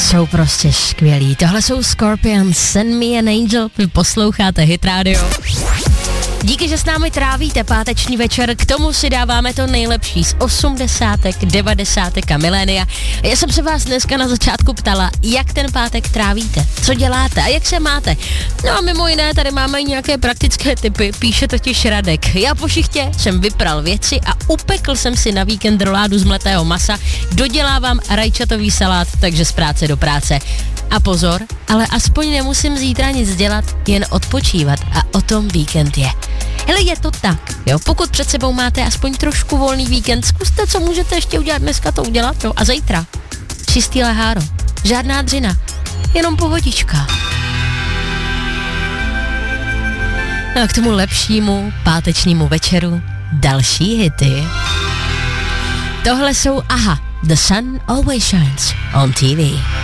jsou prostě skvělí. Tohle jsou Scorpions, Send Me an Angel, vy posloucháte Hit Radio. Díky, že s námi trávíte páteční večer, k tomu si dáváme to nejlepší z 80., 90. a milénia. Já jsem se vás dneska na začátku ptala, jak ten pátek trávíte, co děláte a jak se máte. No a mimo jiné tady máme nějaké praktické tipy, píše totiž Radek. Já po šichtě jsem vypral věci a upekl jsem si na víkend roládu z mletého masa, dodělávám rajčatový salát, takže z práce do práce. A pozor, ale aspoň nemusím zítra nic dělat, jen odpočívat a o tom víkend je. Hele, je to tak, jo, pokud před sebou máte aspoň trošku volný víkend, zkuste, co můžete ještě udělat, dneska to udělat, jo, a zítra. Čistý leháro, žádná dřina, jenom pohodička. No a k tomu lepšímu pátečnímu večeru další hity. Tohle jsou AHA, The Sun Always Shines on TV.